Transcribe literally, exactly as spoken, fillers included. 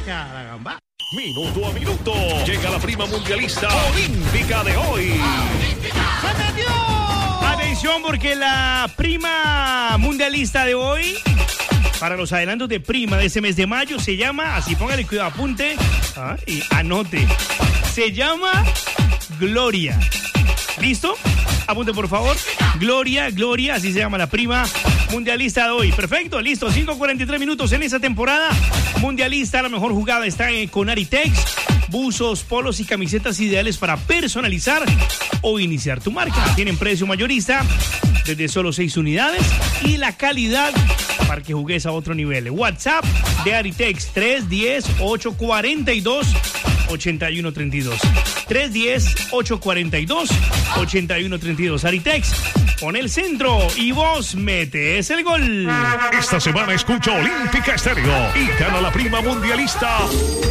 Caramba. Minuto a minuto. Llega la prima mundialista olímpica de hoy. ¡Se metió! Atención, porque la prima mundialista de hoy, para los adelantos de prima de este mes de mayo, se llama, así póngale cuidado, apunte ¿ah? y anote. Se llama Gloria. ¿Listo? Apunte, por favor. Gloria, Gloria, así se llama la prima mundialista de hoy. Perfecto, listo. cinco cuarenta y tres minutos en esa temporada mundialista. La mejor jugada está en, con Aritex. Buzos, polos y camisetas ideales para personalizar o iniciar tu marca. Tienen precio mayorista desde solo seis unidades y la calidad para que jugues a otro nivel. WhatsApp de Aritex tres uno cero, ocho cuatro dos, ocho uno tres dos. tres uno cero, ocho cuatro dos, ocho uno tres dos. Aritex, pon el centro y vos metes el gol. Esta semana escucha Olímpica Estéreo y gana la prima mundialista